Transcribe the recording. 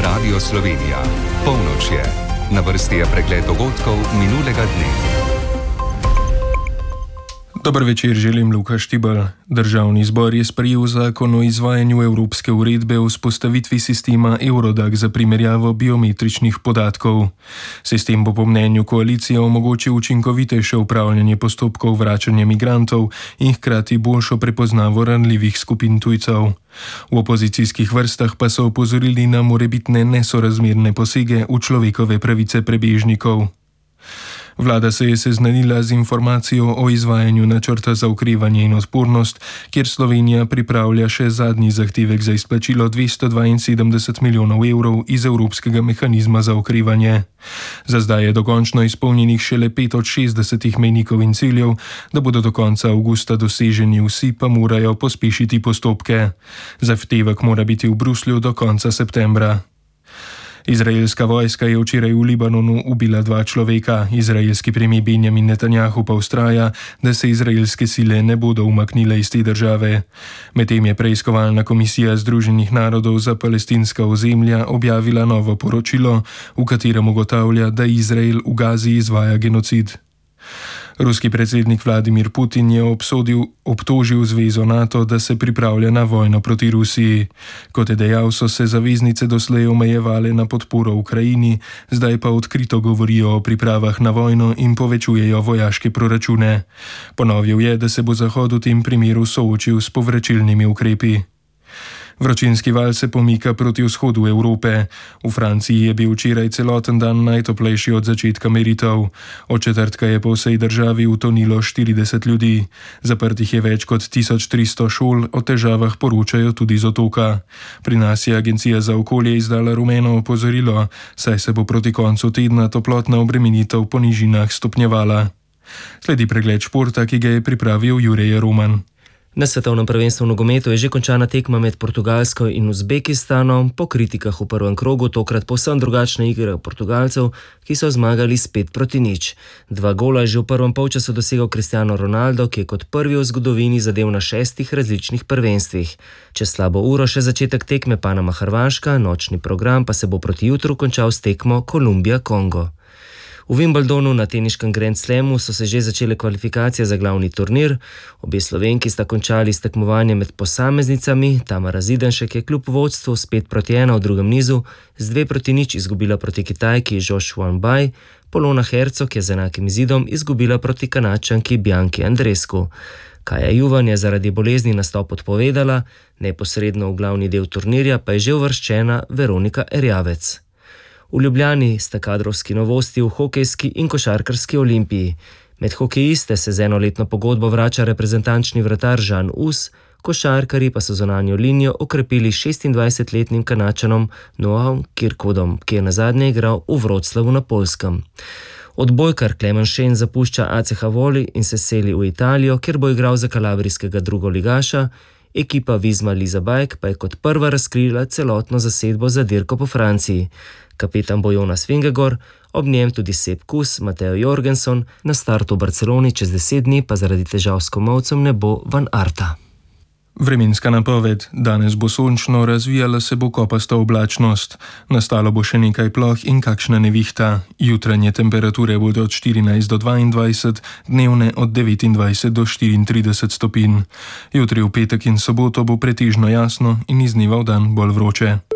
Radio Slovenija. Polnoč je. Na vrsti je pregled dogodkov minulega dne. Dober večer, želim Luka Štibelj. Državni zbor je sprejel zakon o izvajanju Evropske uredbe o vzpostavitvi sistema Eurodac za primerjavo biometričnih podatkov. Sistem bo po mnenju koalicije omogočil učinkovitejše upravljanje postopkov vračanja migrantov in hkrati boljšo prepoznavo ranljivih skupin tujcev. V opozicijskih vrstah pa so opozorili na morebitne nesorazmerne posege v človekove pravice prebežnikov. Vlada se je seznanila z informacijo o izvajanju načrta za okrevanje in odpornost, kjer Slovenija pripravlja še zadnji zahtevek za izplačilo 272 milijonov evrov iz Evropskega mehanizma za okrevanje. Za zdaj je dokončno izpolnjenih šele 5 od 60 mejnikov in ciljev, da bodo do konca avgusta doseženi vsi, pa morajo pospešiti postopke. Zahtevek mora biti v Bruslju do konca septembra. Izraelska vojska je včeraj v Libanonu ubila 2 človeka, izraelski premijer Benjamin Netanjahu pa vztraja, da se izraelske sile ne bodo umaknile iz te države. Medtem je preiskovalna komisija Združenih narodov za palestinska ozemlja objavila novo poročilo, v katerem ugotavlja, da Izrael v Gazi izvaja genocid. Ruski predsednik Vladimir Putin je obtožil zvezo NATO, da se pripravlja na vojno proti Rusiji. Kot je dejal, so se zaveznice doslej omejevale na podporo Ukrajini, zdaj pa odkrito govorijo o pripravah na vojno in povečujejo vojaške proračune. Ponovil je, da se bo Zahod v tem primeru soočil s povračilnimi ukrepi. Vročinski val se pomika proti vzhodu Evrope. V Franciji je bil včeraj celoten dan najtoplejši od začetka meritev. Od četrtka je po vsej državi utonilo 40 ljudi. Zaprtih je več kot 1300 šol, o težavah poročajo tudi z otoka. Pri nas je Agencija za okolje izdala rumeno opozorilo, saj se bo proti koncu tedna toplotna obremenitev po nižinah stopnjevala. Sledi pregled športa, ki ga je pripravil Jurij Roman. Na svetovnem prvenstvu v nogometu je že končana tekma med Portugalsko in Uzbekistanom. Po kritikah v prvem krogu tokrat povsem drugačne igre Portugalcev, ki so zmagali s 5-0. 2 gola je že v prvem polčasu dosegel Cristiano Ronaldo, ki je kot prvi v zgodovini zadel na 6 različnih prvenstvih. Čez slabo uro še začetek tekme Panama-Hrvaška, nočni program pa se bo proti jutru končal s tekmo Kolumbija-Kongo. V Wimbledonu na teniškem Grand Slamu so se že začele kvalifikacije za glavni turnir. Obe Slovenki sta končali s tekmovanjem med posameznicami. Tamara Zidanšek je kljub vodstvu s 5-1 v drugem nizu z 2-0 izgubila proti Kitajki Zhou Xuanbai. Polona Hercog je z enakim izidom izgubila proti Kanadčanki Bianki Andreescu. Kaja Juvan je zaradi bolezni nastop odpovedala, neposredno v glavni del turnirja pa je že uvrščena Veronika Erjavec. V Ljubljani sta kadrovski novosti v hokejski in košarkarski Olimpiji. Med hokejiste se z enoletno pogodbo vrača reprezentančni vratar Žan Us, košarkarji pa so zunanjo linijo okrepili 26-letnim Kanadčanom Noahom Kirkwoodom, ki je nazadnje igral v Wroclawu na Poljskem. Odbojkar Klemen Šen zapušča ACH Voli in se seli v Italijo, kjer bo igral za kalabrijskega drugoligaša. Ekipa Visma Leasebike pa je kot prva razkrila celotno zasedbo za dirko po Franciji. Kapetan bo Jonas Vingegaard, ob njem tudi Sepp Kuss, Matteo Jorgensen, na startu v Barceloni čez 10 dni pa zaradi težav s komolcem ne bo Van Aerta. Vremenska napoved. Danes bo sončno, razvijala se bo kopasta oblačnost. Nastalo bo še nekaj ploh in kakšna nevihta. Jutranje temperature bodo od 14 do 22, dnevne od 29 do 34 stopinj. Jutri v petek in soboto bo pretežno jasno in iz dneva v dan bolj vroče.